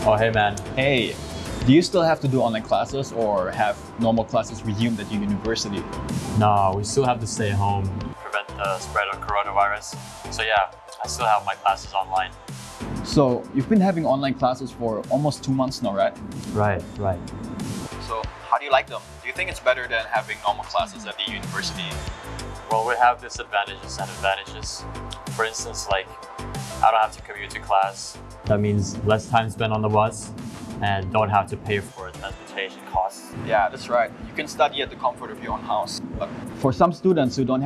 Oh, hey man. Hey, do you still have to do online classes or have normal classes resumed at your university? No, we still have to stay home. Prevent the spread of coronavirus. So yeah, I still have my classes online. So you've been having online classes for almost 2 months now, right? Right. So how do you like them? Do you think it's better than having normal classes at the university? Well, we have disadvantages and advantages. For instance, like, I don't have to commute to class. That means less time spent on the bus and don't have to pay for transportation costs. Yeah, that's right. You can study at the comfort of your own house. But for some students who don't